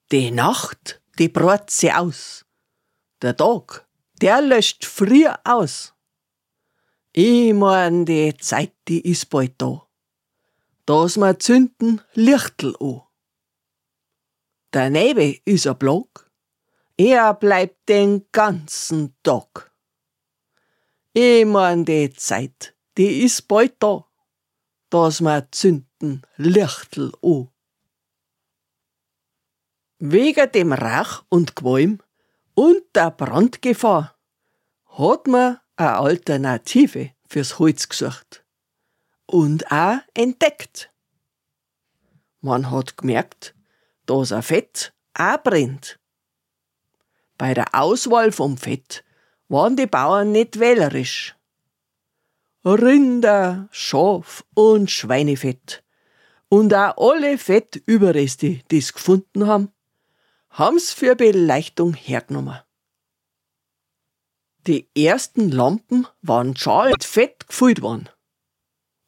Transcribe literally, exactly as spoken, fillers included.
Die Nacht, die brat sie aus. Der Tag, der löscht früher aus. Ich mein, die Zeit, die is bald da. Dass wir zünden Lichtl an. Der Nebel is a Block, er bleibt den ganzen Tag. Ich mein, die Zeit, die is bald da. Dass wir zünden Lichtl an. Wegen dem Rauch und Qualm und der Brandgefahr hat man eine Alternative fürs Holz gesucht und auch entdeckt. Man hat gemerkt, dass ein Fett auch brennt. Bei der Auswahl vom Fett waren die Bauern nicht wählerisch. Rinder, Schaf und Schweinefett und auch alle Fettüberreste, die sie gefunden haben, haben's für Beleuchtung hergenommen. Die ersten Lampen waren schon mit Fett gefüllt worden.